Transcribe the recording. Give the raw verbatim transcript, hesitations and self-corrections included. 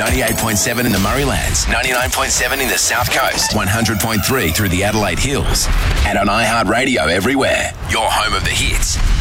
ninety-eight point seven in the Murraylands, ninety-nine point seven in the South Coast, one hundred point three through the Adelaide Hills, and on iHeartRadio everywhere. Your home of the hits.